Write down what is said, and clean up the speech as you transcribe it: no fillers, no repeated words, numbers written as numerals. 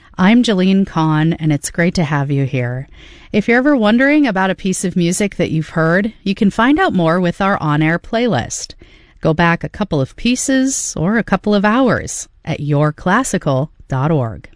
I'm Jolene Kahn, and it's great to have you here. If you're ever wondering about a piece of music that you've heard, you can find out more with our on-air playlist. Go back a couple of pieces or a couple of hours at yourclassical.org.